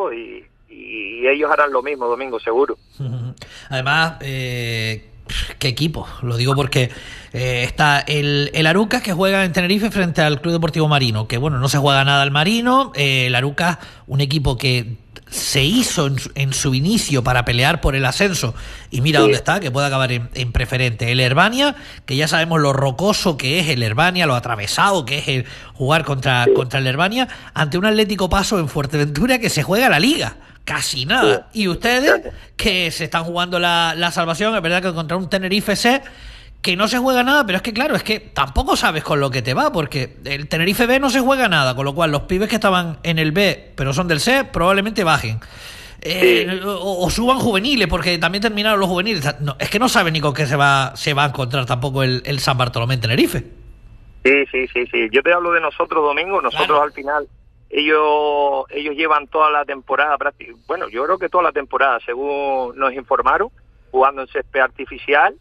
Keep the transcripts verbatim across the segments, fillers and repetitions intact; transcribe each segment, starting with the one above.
todo y, y ellos harán lo mismo, Domingo, seguro. Además, eh, qué equipo, lo digo porque eh, está el, el Arucas, que juega en Tenerife frente al Club Deportivo Marino, que bueno, no se juega nada al Marino. eh, el Arucas, un equipo que se hizo en su, en su inicio para pelear por el ascenso, y mira sí. dónde está, que puede acabar en, en preferente. El Herbania, que ya sabemos lo rocoso que es el Herbania, lo atravesado que es el jugar contra, sí. contra el Herbania, ante un Atlético Paso en Fuerteventura que se juega la Liga. Casi nada. Sí. Y ustedes, que se están jugando la, la salvación, es verdad que contra un Tenerife C, que no se juega nada, pero es que claro, es que tampoco sabes con lo que te va, porque el Tenerife B no se juega nada, con lo cual los pibes que estaban en el B, pero son del C, probablemente bajen. Eh, sí. o, o suban juveniles, porque también terminaron los juveniles. No, es que no saben ni con qué se va, se va a encontrar tampoco el, el San Bartolomé en Tenerife. Sí, sí, sí, sí. Yo te hablo de nosotros, Domingo. Nosotros claro. al final... Ellos ellos llevan toda la temporada, bueno, yo creo que toda la temporada, según nos informaron, jugando en césped artificial,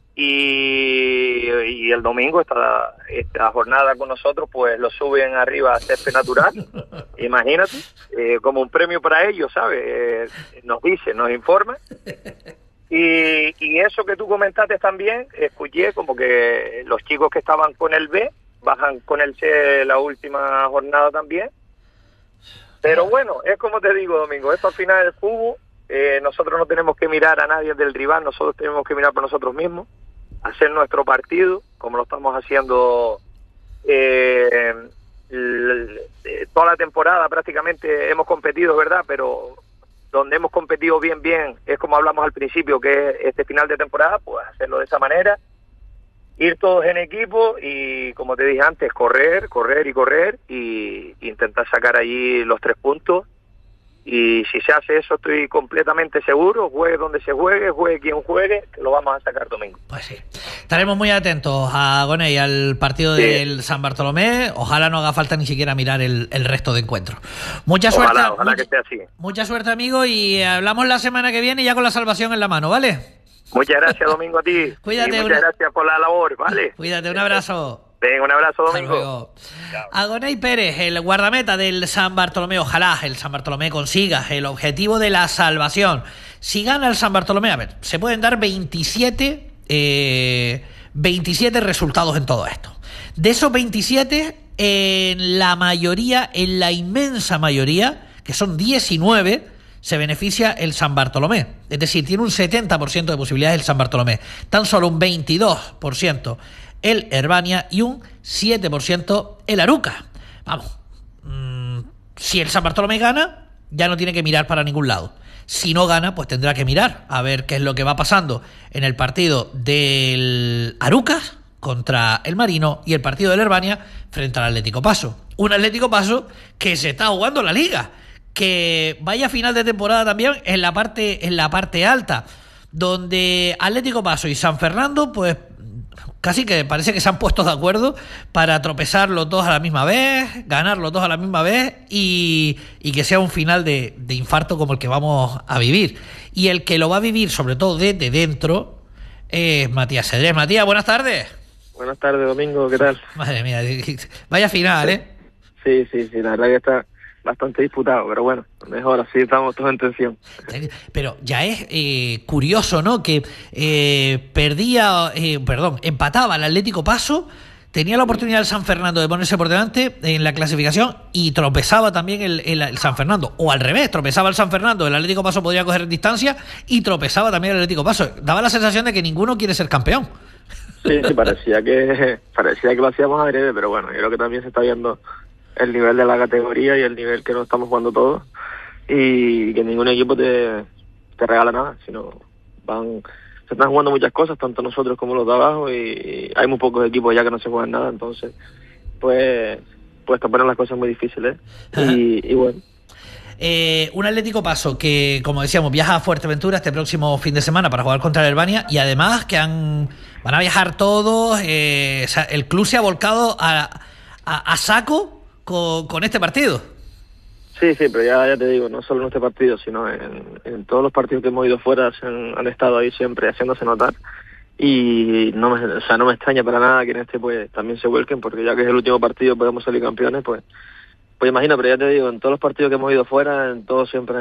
y, y el domingo esta, esta jornada con nosotros, pues lo suben arriba a césped natural. Imagínate, eh, como un premio para ellos, ¿sabes? Eh, nos dicen, nos informan. Y, y eso que tú comentaste también, escuché como que los chicos que estaban con el B bajan con el C la última jornada también. Pero bueno, es como te digo, Domingo, esto al final del fútbol, eh, nosotros no tenemos que mirar a nadie del rival, nosotros tenemos que mirar por nosotros mismos, hacer nuestro partido, como lo estamos haciendo eh, l- l- toda la temporada. Prácticamente hemos competido, ¿verdad? Pero donde hemos competido bien, bien, es como hablamos al principio, que es este final de temporada, pues hacerlo de esa manera. Ir todos en equipo y, como te dije antes, correr, correr y correr y intentar sacar allí los tres puntos. Y si se hace eso, estoy completamente seguro, juegue donde se juegue, juegue quien juegue, que lo vamos a sacar domingo. Pues sí. Estaremos muy atentos a Gonei, al partido sí. del San Bartolomé. Ojalá no haga falta ni siquiera mirar el, el resto de encuentros. Mucha ojalá, suerte. Ojalá mucha, que esté así. Mucha suerte, amigo, y hablamos la semana que viene ya con la salvación en la mano, ¿vale? Muchas gracias, Domingo, a ti. Cuídate. Y muchas una... gracias por la labor, ¿vale? Cuídate, un abrazo. Venga, un abrazo, Domingo. A Gonei Pérez, el guardameta del San Bartolomé. Ojalá el San Bartolomé consiga el objetivo de la salvación. Si gana el San Bartolomé, a ver, se pueden dar veintisiete, eh, veintisiete resultados en todo esto. De esos veintisiete, en la mayoría, en la inmensa mayoría, que son diecinueve, se beneficia el San Bartolomé. Es decir, tiene un setenta por ciento de posibilidades el San Bartolomé. Tan solo un veintidós por ciento el Herbania y un siete por ciento el Arucas. Vamos, mmm, si el San Bartolomé gana, ya no tiene que mirar para ningún lado. Si no gana, pues tendrá que mirar a ver qué es lo que va pasando en el partido del Arucas contra el Marino y el partido del Herbania frente al Atlético Paso. Un Atlético Paso que se está jugando la Liga, que vaya final de temporada también en la parte en la parte alta, donde Atlético Paso y San Fernando, pues casi que parece que se han puesto de acuerdo para tropezar los dos a la misma vez, ganar los dos a la misma vez y, y que sea un final de, de infarto como el que vamos a vivir. Y el que lo va a vivir, sobre todo desde dentro, es Matías Cedrés. Matías, buenas tardes. Buenas tardes, Domingo, ¿qué tal? Madre mía, vaya final, ¿eh? Sí, sí, sí, la verdad que está bastante disputado, pero bueno, mejor así estamos todos en tensión. Pero ya es eh, curioso, ¿no? Que eh, perdía, eh, perdón, empataba el Atlético Paso, tenía la oportunidad el San Fernando de ponerse por delante en la clasificación y tropezaba también el, el, el San Fernando, o al revés, tropezaba el San Fernando, el Atlético Paso podría coger distancia y tropezaba también el Atlético Paso. Daba la sensación de que ninguno quiere ser campeón. Sí, sí, parecía que parecía que lo hacíamos adrede, pero bueno, yo creo que también se está viendo el nivel de la categoría y el nivel que nos estamos jugando todos, y que ningún equipo te, te regala nada, sino van se están jugando muchas cosas, tanto nosotros como los de abajo, y hay muy pocos equipos ya que no se juegan nada, entonces pues pues te ponen las cosas muy difíciles y, y bueno. Eh, un Atlético Paso que, como decíamos, viaja a Fuerteventura este próximo fin de semana para jugar contra el Herbania, y además que han van a viajar todos, eh, o sea, el club se ha volcado a, a, a saco con, con este partido. Sí, sí, pero ya, ya te digo, no solo en este partido, sino en, en todos los partidos que hemos ido fuera, se han, han estado ahí siempre haciéndose notar, y no me, o sea, no me extraña para nada que en este pues también se vuelquen, porque ya que es el último partido podemos salir campeones, pues pues imagino, pero ya te digo, en todos los partidos que hemos ido fuera, en todos siempre